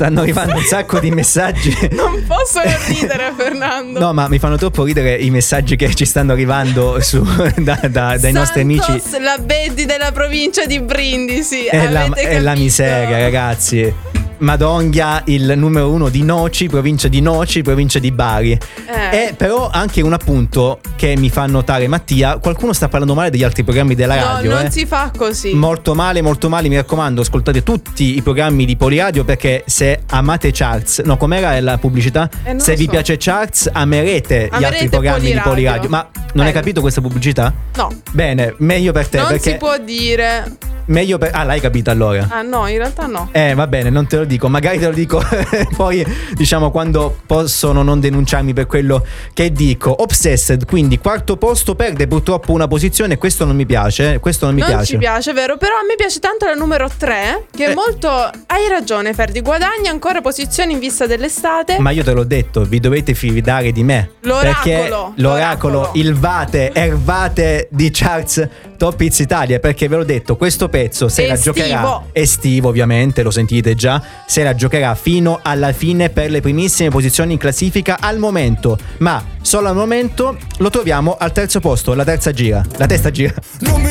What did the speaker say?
stanno arrivando un sacco di messaggi. Non posso ridere, Fernando. No, ma mi fanno troppo ridere i messaggi che ci stanno arrivando dai nostri amici. La Betty della provincia di Brindisi. È la miseria, ragazzi. Madonghia, il numero 1 di Noci, provincia di Bari. E però anche un appunto che mi fa notare Mattia: qualcuno sta parlando male degli altri programmi della radio. No, non si fa così. Molto male, mi raccomando, ascoltate tutti i programmi di Poliradio, perché se amate Charts, no, com'era la pubblicità? Se vi piace Charts, amerete gli altri programmi di Poliradio. Ma non hai capito questa pubblicità? No. Bene, meglio per te. Non perché si può dire. Meglio per... Ah, l'hai capito allora? Ah no, in realtà no. Va bene, non te lo dico. Magari te lo dico poi, diciamo, quando possono non denunciarmi per quello che dico. Obsessed, quindi quarto posto, perde purtroppo una posizione. Questo non mi piace. Non ci piace, vero? Però a me piace tanto la numero 3, che è molto... Hai ragione, Ferdi, guadagna ancora posizioni in vista dell'estate. Ma io te l'ho detto, vi dovete fidare di me. L'oracolo, il Ervate di Charts Top Hits Italia, perché ve l'ho detto, questo pezzo se la giocherà, estivo ovviamente, lo sentite già, se la giocherà fino alla fine per le primissime posizioni in classifica al momento, ma solo al momento lo troviamo al terzo posto, la testa gira. Non mi